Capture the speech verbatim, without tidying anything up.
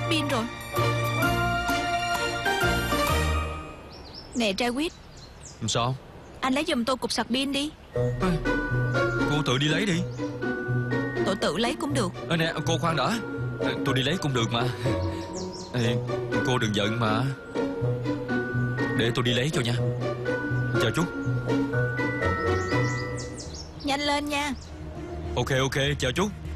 pin rồi. Nè Trai Quýt, Sao? anh lấy giùm tôi cục sạc pin đi. Ê, cô tự đi lấy đi. Tôi tự lấy cũng được. Ê, nè cô khoan đã. Ê, tôi đi lấy cũng được mà. Ê, cô đừng giận mà. Để tôi đi lấy cho nha. Chờ chút. Nhanh lên nha. Ok ok, chờ chút.